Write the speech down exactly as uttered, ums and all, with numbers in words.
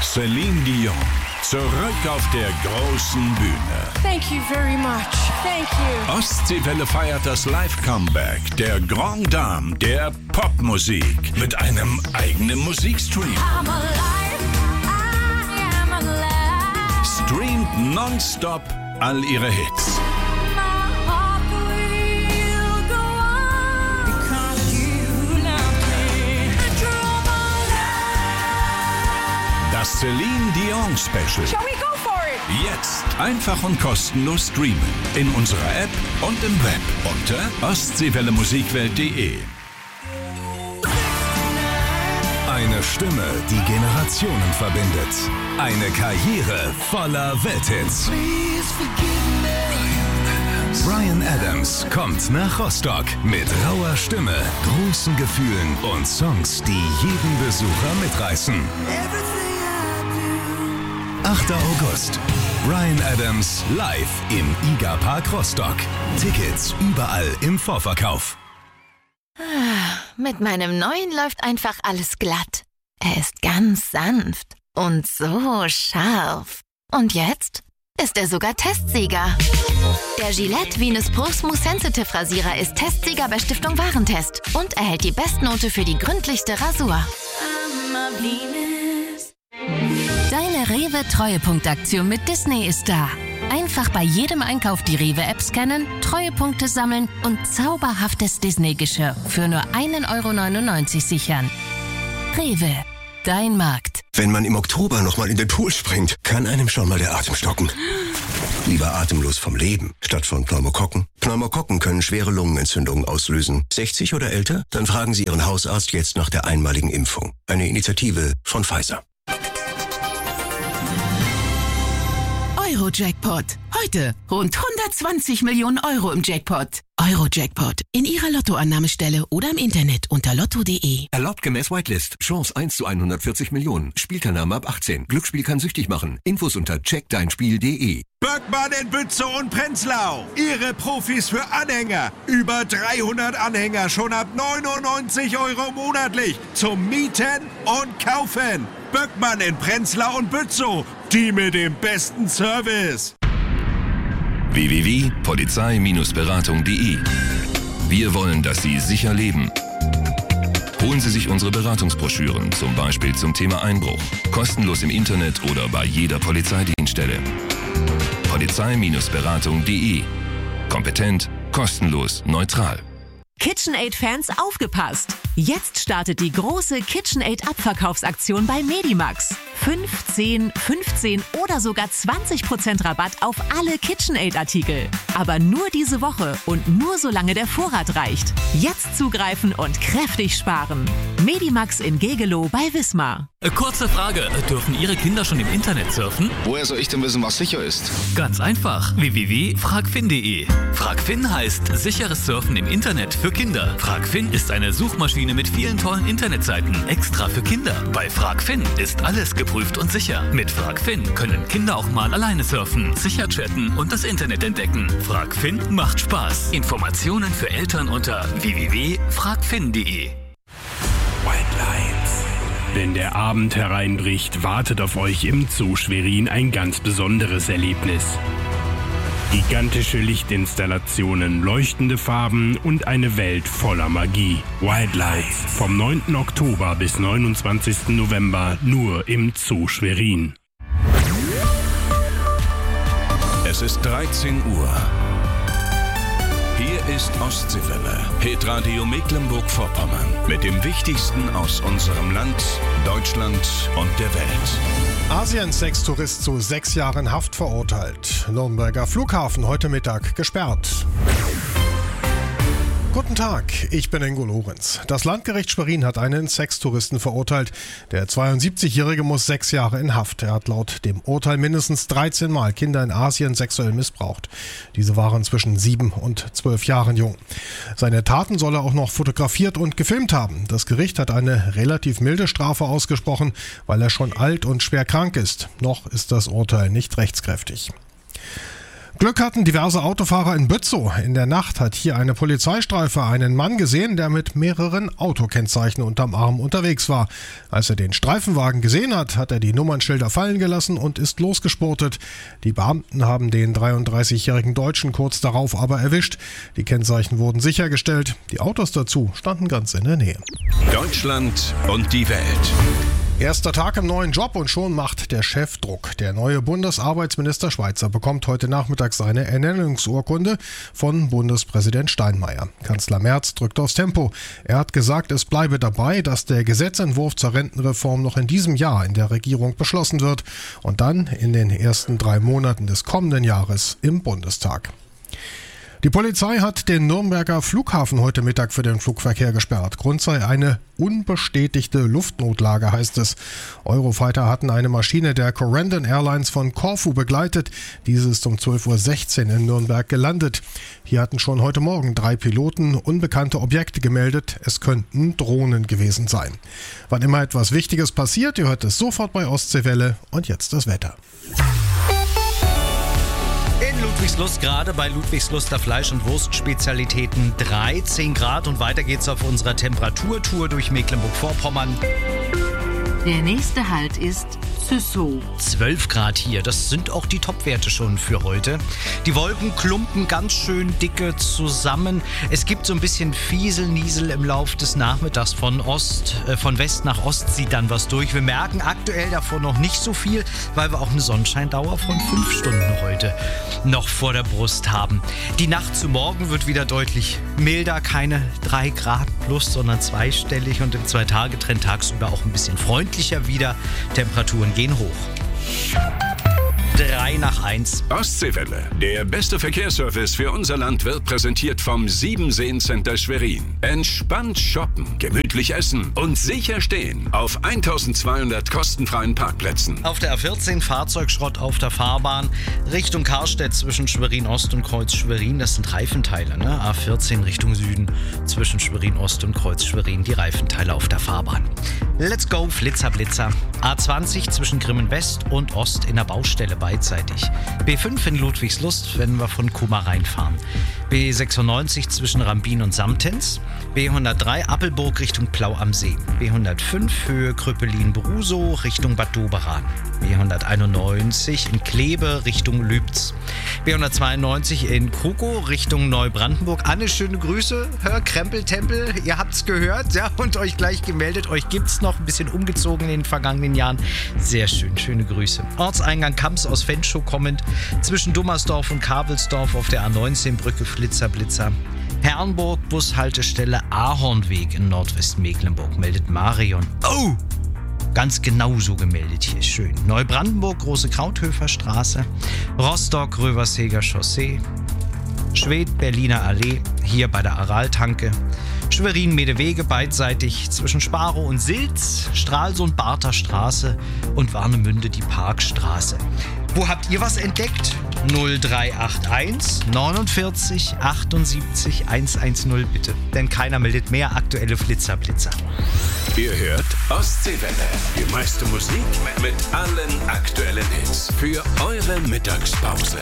Celine Dion. Zurück auf der großen Bühne. Thank you very much. Thank you. Ostseewelle feiert das Live-Comeback der Grande Dame der Popmusik mit einem eigenen Musikstream. I'm alive. I am alive. Streamt nonstop all ihre Hits. My heart will go on because you love me. Draw my life. Das Celine Dion Special. Shall we go for it? Jetzt einfach und kostenlos streamen. In unserer App und im Web unter ostseewelle musikwelt punkt de. Eine Stimme, die Generationen verbindet. Eine Karriere voller Welthits. Bryan Adams kommt nach Rostock mit rauer Stimme, großen Gefühlen und Songs, die jeden Besucher mitreißen. achter August. Bryan Adams live im IGA-Park Rostock. Tickets überall im Vorverkauf. Mit meinem neuen läuft einfach alles glatt. Er ist ganz sanft und so scharf. Und jetzt ist er sogar Testsieger. Der Gillette Venus Pro Smooth Sensitive Rasierer ist Testsieger bei Stiftung Warentest und erhält die Bestnote für die gründlichste Rasur. Deine Rewe-Treuepunktaktion mit Disney ist da. Einfach bei jedem Einkauf die Rewe-App scannen, Treuepunkte sammeln und zauberhaftes Disney-Geschirr für nur ein Euro neunundneunzig sichern. Rewe, dein Markt. Wenn man im Oktober nochmal in den Pool springt, kann einem schon mal der Atem stocken. Lieber atemlos vom Leben, statt von Pneumokokken. Pneumokokken können schwere Lungenentzündungen auslösen. sechzig oder älter? Dann fragen Sie Ihren Hausarzt jetzt nach der einmaligen Impfung. Eine Initiative von Pfizer. Euro-Jackpot. Heute rund hundertzwanzig Millionen Euro im Jackpot. Euro-Jackpot. In Ihrer Lottoannahmestelle oder im Internet unter lotto punkt de. Erlaubt gemäß Whitelist. Chance eins zu hundertvierzig Millionen. Spielteilnahme ab achtzehn. Glücksspiel kann süchtig machen. Infos unter check dein spiel punkt de. Böckmann in Bützow und Prenzlau. Ihre Profis für Anhänger. Über dreihundert Anhänger schon ab neunundneunzig Euro monatlich. Zum Mieten und Kaufen. Böckmann in Prenzlau und Bützow. Die mit dem besten Service. w w w punkt polizei Bindestrich beratung punkt de. Wir wollen, dass Sie sicher leben. Holen Sie sich unsere Beratungsbroschüren, zum Beispiel zum Thema Einbruch. Kostenlos im Internet oder bei jeder Polizeidienststelle. polizei Bindestrich beratung punkt de. Kompetent, kostenlos, neutral. KitchenAid-Fans aufgepasst! Jetzt startet die große KitchenAid-Abverkaufsaktion bei Medimax. fünf, zehn, fünfzehn oder sogar zwanzig Prozent Rabatt auf alle KitchenAid-Artikel. Aber nur diese Woche und nur solange der Vorrat reicht. Jetzt zugreifen und kräftig sparen. Medimax in Gegelow bei Wismar. Kurze Frage, dürfen Ihre Kinder schon im Internet surfen? Woher soll ich denn wissen, was sicher ist? Ganz einfach, w w w punkt fragfin punkt de. Fragfin heißt sicheres Surfen im Internet für Kinder. Fragfin ist eine Suchmaschine mit vielen tollen Internetseiten, extra für Kinder. Bei Fragfin ist alles geprüft und sicher. Mit Fragfin können Kinder auch mal alleine surfen, sicher chatten und das Internet entdecken. Fragfin macht Spaß. Informationen für Eltern unter w w w punkt fragfin punkt de. White Lines. Wenn der Abend hereinbricht, wartet auf euch im Zoo Schwerin ein ganz besonderes Erlebnis. Gigantische Lichtinstallationen, leuchtende Farben und eine Welt voller Magie. White Lights vom neunten Oktober bis neunundzwanzigsten November nur im Zoo Schwerin. Es ist dreizehn Uhr. Hier ist Ostseewelle, Hitradio Mecklenburg-Vorpommern mit dem Wichtigsten aus unserem Land, Deutschland und der Welt. Asiensex-Tourist zu sechs Jahren Haft verurteilt. Nürnberger Flughafen heute Mittag gesperrt. Guten Tag, ich bin Ingo Lorenz. Das Landgericht Schwerin hat einen Sextouristen verurteilt. Der zweiundsiebzigjährige muss sechs Jahre in Haft. Er hat laut dem Urteil mindestens dreizehn Mal Kinder in Asien sexuell missbraucht. Diese waren zwischen sieben und zwölf Jahren jung. Seine Taten soll er auch noch fotografiert und gefilmt haben. Das Gericht hat eine relativ milde Strafe ausgesprochen, weil er schon alt und schwer krank ist. Noch ist das Urteil nicht rechtskräftig. Glück hatten diverse Autofahrer in Bützow. In der Nacht hat hier eine Polizeistreife einen Mann gesehen, der mit mehreren Autokennzeichen unterm Arm unterwegs war. Als er den Streifenwagen gesehen hat, hat er die Nummernschilder fallen gelassen und ist losgespurtet. Die Beamten haben den dreiunddreißigjährigen Deutschen kurz darauf aber erwischt. Die Kennzeichen wurden sichergestellt. Die Autos dazu standen ganz in der Nähe. Deutschland und die Welt. Erster Tag im neuen Job und schon macht der Chef Druck. Der neue Bundesarbeitsminister Schweizer bekommt heute Nachmittag seine Ernennungsurkunde von Bundespräsident Steinmeier. Kanzler Merz drückt aufs Tempo. Er hat gesagt, es bleibe dabei, dass der Gesetzentwurf zur Rentenreform noch in diesem Jahr in der Regierung beschlossen wird und dann in den ersten drei Monaten des kommenden Jahres im Bundestag. Die Polizei hat den Nürnberger Flughafen heute Mittag für den Flugverkehr gesperrt. Grund sei eine unbestätigte Luftnotlage, heißt es. Eurofighter hatten eine Maschine der Corendon Airlines von Korfu begleitet. Diese ist um zwölf Uhr sechzehn in Nürnberg gelandet. Hier hatten schon heute Morgen drei Piloten unbekannte Objekte gemeldet. Es könnten Drohnen gewesen sein. Wann immer etwas Wichtiges passiert, ihr hört es sofort bei Ostseewelle. Und jetzt das Wetter. In Ludwigslust, gerade bei Ludwigsluster Fleisch- und Wurstspezialitäten dreizehn Grad und weiter geht's auf unserer Temperaturtour durch Mecklenburg-Vorpommern. Der nächste Halt ist Züssow. zwölf Grad hier, das sind auch die Topwerte schon für heute. Die Wolken klumpen ganz schön dicke zusammen. Es gibt so ein bisschen Fiesel, Niesel im Lauf des Nachmittags. Von Ost, äh, von West nach Ost zieht dann was durch. Wir merken aktuell davon noch nicht so viel, weil wir auch eine Sonnenscheindauer von fünf Stunden heute noch vor der Brust haben. Die Nacht zu morgen wird wieder deutlich milder, keine drei Grad plus, sondern zweistellig und im Zwei-Tage-Trend tagsüber auch ein bisschen freundlicher wieder. Temperaturen gehen hoch. drei nach eins. Ostseewelle. Der beste Verkehrsservice für unser Land wird präsentiert vom Siebenseen-Center Schwerin. Entspannt shoppen, gemütlich essen und sicher stehen auf eintausendzweihundert kostenfreien Parkplätzen. Auf der A vierzehn Fahrzeugschrott auf der Fahrbahn Richtung Karstedt zwischen Schwerin Ost und Kreuz Schwerin. Das sind Reifenteile, ne? A vierzehn Richtung Süden zwischen Schwerin Ost und Kreuz Schwerin. Die Reifenteile auf der Fahrbahn. Let's go, Flitzer, Blitzer. A zwanzig zwischen Grimmen West und Ost in der Baustelle beidseitig. B fünf in Ludwigslust, wenn wir von Kummer reinfahren. B sechsundneunzig zwischen Rambin und Samtens. B hundertdrei Appelburg Richtung Plau am See. B hundertfünf Höhe Kröpelin-Brusow Richtung Bad Doberan. B hunderteinundneunzig in Kleve Richtung Lübz. B hundertzweiundneunzig in Krukow Richtung Neubrandenburg. Anne, schöne Grüße. Hör, Krempeltempel, ihr habt's gehört, ja, und euch gleich gemeldet. Euch gibt's noch ein bisschen umgezogen in den vergangenen Jahren. Sehr schön, schöne Grüße. Ortseingang Kamps aus Fenschow kommend. Zwischen Dummersdorf und Kabelsdorf auf der A neunzehn Brücke Flitzer, Blitzer. Herrenburg, Bushaltestelle Ahornweg in Nordwestmecklenburg, meldet Marion. Oh! Ganz genau so gemeldet hier, schön. Neubrandenburg, Große Krauthöfer Straße. Rostock, Röversheger Chaussee. Schwedt, Berliner Allee, hier bei der Araltanke. Schwerin, Medewege beidseitig zwischen Sparow und Silz. Stralsund, Barther Straße und Warnemünde die Parkstraße. Wo habt ihr was entdeckt? null drei acht eins neunundvierzig achtundsiebzig hundertzehn bitte. Denn keiner meldet mehr aktuelle Flitzer, Blitzer. Ihr hört Ostseewelle. Die meiste Musik mit allen aktuellen Hits für eure Mittagspause.